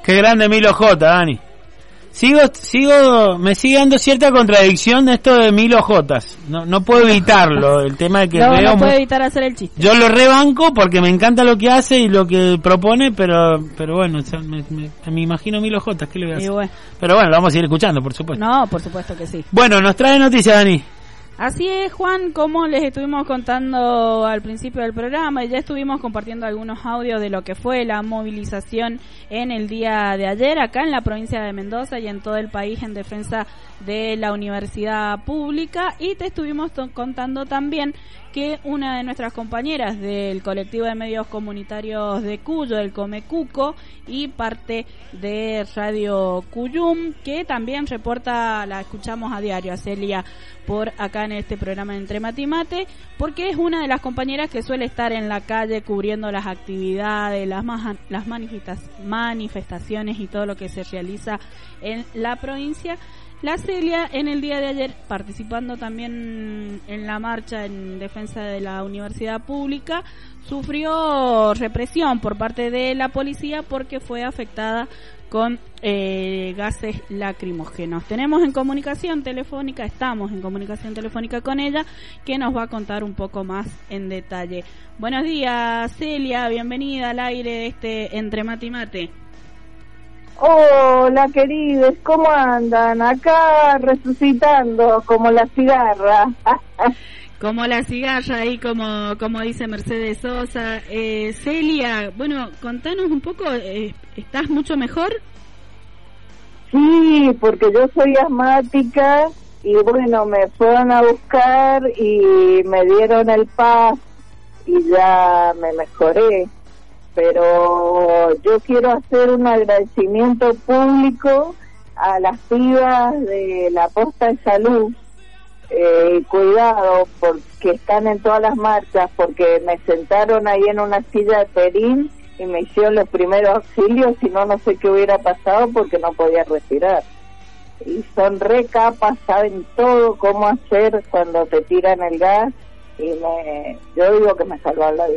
Qué grande Milo J, Dani. Me sigue dando cierta contradicción esto de Milo Jotas. No puedo evitarlo, el tema de que no puedo evitar hacer el chiste. Yo lo rebanco porque me encanta lo que hace y lo que propone, pero bueno, me imagino Milo Jotas, ¿qué le voy a hacer? Bueno. Pero bueno, lo vamos a ir escuchando, por supuesto. No, por supuesto que sí. Bueno, nos trae noticias, Dani. Así es, Juan, como les estuvimos contando al principio del programa, y ya estuvimos compartiendo algunos audios de lo que fue la movilización en el día de ayer acá en la provincia de Mendoza y en todo el país en defensa de la universidad pública, y te estuvimos contando también que una de nuestras compañeras del colectivo de medios comunitarios de Cuyo, el Comecuco, y parte de Radio Cuyum, que también reporta, la escuchamos a diario, a Celia, por acá en este programa Entre Mate y Mate, porque es una de las compañeras que suele estar en la calle cubriendo las actividades, las manifestaciones y todo lo que se realiza en la provincia. La Celia, en el día de ayer, participando también en la marcha en defensa de la universidad pública, sufrió represión por parte de la policía porque fue afectada con gases lacrimógenos. Estamos en comunicación telefónica con ella, que nos va a contar un poco más en detalle. Buenos días, Celia, bienvenida al aire de este Entre Mate y Mate. Hola, queridos, ¿cómo andan? Acá resucitando como la cigarra. Como la cigarra ahí, como dice Mercedes Sosa. Celia, bueno, contanos un poco, ¿estás mucho mejor? Sí, porque yo soy asmática y bueno, me fueron a buscar y me dieron el PAS y ya me mejoré. Pero yo quiero hacer un agradecimiento público a las pibas de la posta de salud. Cuidado, porque están en todas las marchas, porque me sentaron ahí en una silla de perín y me hicieron los primeros auxilios, si no sé qué hubiera pasado porque no podía respirar. Y son re capas, saben todo cómo hacer cuando te tiran el gas, y yo digo que me salvaron la vida.